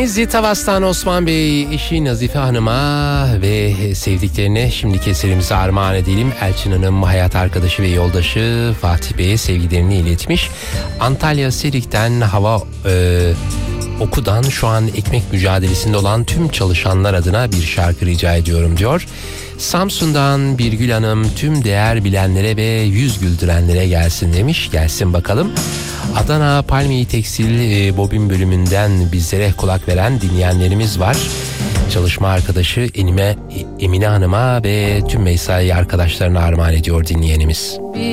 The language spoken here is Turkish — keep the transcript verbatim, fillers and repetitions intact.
Denizli Tavas'tan Osman Bey, eşi Nazife Hanım'a ve sevdiklerine şimdiki eserimizi armağan edelim. Elçin Hanım, hayat arkadaşı ve yoldaşı Fatih Bey'e sevgilerini iletmiş. Antalya Serik'ten Hava e, Oku'dan şu an ekmek mücadelesinde olan tüm çalışanlar adına bir şarkı rica ediyorum diyor. Samsun'dan Birgül Hanım, tüm değer bilenlere ve yüz güldürenlere gelsin demiş. Gelsin bakalım. Adana Palmiye Tekstil e, bobin bölümünden bizlere kulak veren dinleyenlerimiz var. Çalışma arkadaşı Enime, Emine Hanım'a ve tüm mesai arkadaşlarına armağan ediyor dinleyenimiz.